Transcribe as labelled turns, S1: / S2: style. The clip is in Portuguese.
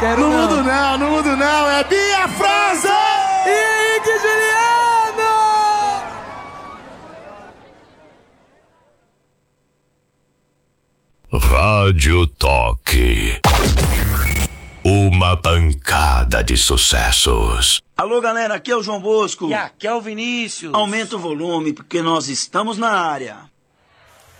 S1: Quero
S2: não mudo não, não mudo não. É Bia França!
S1: E aí, que Juliano!
S3: Rádio Toque. Uma pancada de sucessos.
S4: Alô, galera, aqui é o João Bosco.
S5: E aqui é o Vinícius.
S4: Aumenta o volume, porque nós estamos na área.